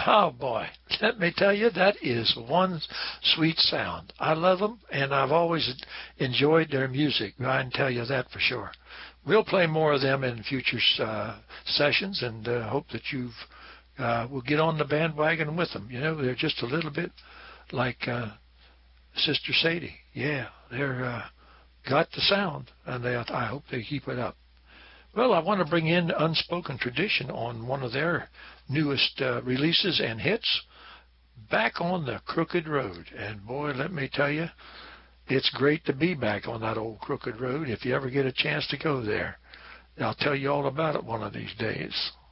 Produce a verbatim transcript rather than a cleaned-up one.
Oh, boy. Let me tell you, that is one sweet sound. I love them, and I've always enjoyed their music. I can tell you that for sure. We'll play more of them in future uh, sessions, and uh, hope that you've uh, will get on the bandwagon with them. You know, they're just a little bit like uh, Sister Sadie. Yeah, they're uh, got the sound, and they, I hope they keep it up. Well, I want to bring in Unspoken Tradition on one of their newest uh, releases and hits, Back on the Crooked Road. And, boy, let me tell you, it's great to be back on that old crooked road if you ever get a chance to go there. I'll tell you all about it one of these days.